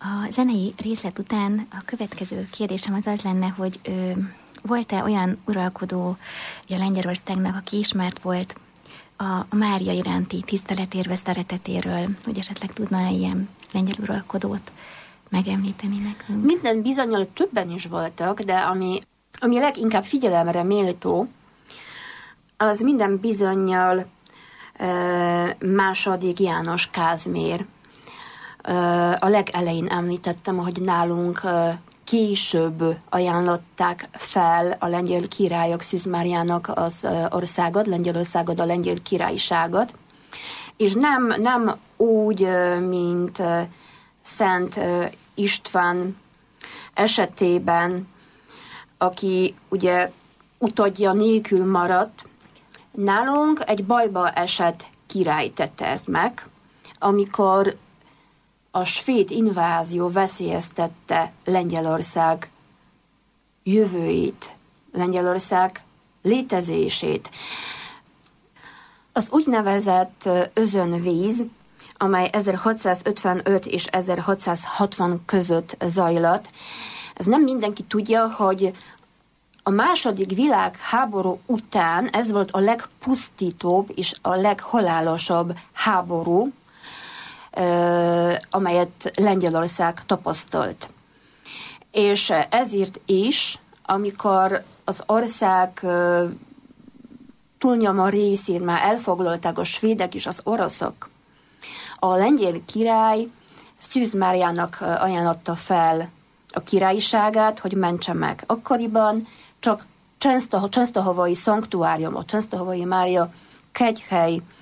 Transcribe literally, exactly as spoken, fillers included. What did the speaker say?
A zenei részlet után a következő kérdésem az az lenne, hogy ö, volt-e olyan uralkodó a Lengyelországnak, aki ismert volt a, a Mária iránti tiszteletéről, szeretetéről, hogy esetleg tudna ilyen lengyel uralkodót megemlíteni nekünk? Minden bizonnyal többen is voltak, de ami, ami leginkább figyelemre méltó, az minden bizonnyal e, második János Kázmér. E, a legelején említettem, hogy nálunk e, később ajánlották fel a lengyel királyok Szűz Máriának az országot, Lengyelországot, a lengyel királyságot, és nem, nem úgy, mint Szent István esetében, aki ugye utódja nélkül maradt, nálunk egy bajba esett király tette ezt meg, amikor a svéd invázió veszélyeztette Lengyelország jövőjét, Lengyelország létezését. Az úgynevezett özönvíz, amely ezerhatszázötvenöt és ezerhatszázhatvan között zajlott, ez nem mindenki tudja, hogy a második világháború után ez volt a legpusztítóbb és a leghalálosabb háború, amelyet Lengyelország tapasztalt. És ezért is, amikor az ország túlnyomó részén már elfoglalták a svédek és az oroszok, a lengyel király Szűz Máriának ajánlotta fel a királyságát, hogy mentse meg. Akkoriban csak Csensztahovai szanktuárium, a Csensztahovai Mária kegyhely